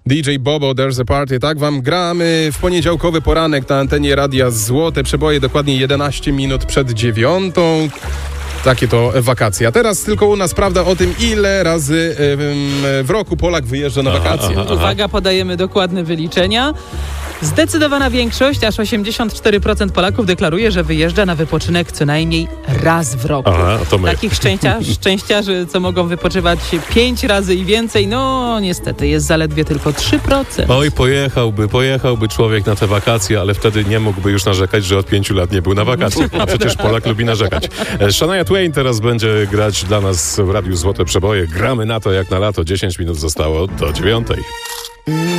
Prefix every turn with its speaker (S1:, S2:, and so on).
S1: DJ Bobo, There's a Party. Tak wam gramy w poniedziałkowy poranek na antenie Radia Złote Przeboje, dokładnie 11 minut przed 9. Takie to wakacje. A teraz tylko u nas prawda o tym, ile razy w roku Polak wyjeżdża na wakacje.
S2: Uwaga, podajemy dokładne wyliczenia. Zdecydowana większość, aż 84% Polaków deklaruje, że wyjeżdża na wypoczynek co najmniej raz w roku.
S3: To my.
S2: Takich szczęściarzy, co mogą wypoczywać 5 razy i więcej, no niestety jest zaledwie tylko 3%.
S3: Oj, pojechałby człowiek na te wakacje, ale wtedy nie mógłby już narzekać, że od 5 lat nie był na wakacjach. A przecież Polak lubi narzekać. Shania Twain teraz będzie grać dla nas w Radiu Złote Przeboje. Gramy na to jak na lato. 10 minut zostało do 9.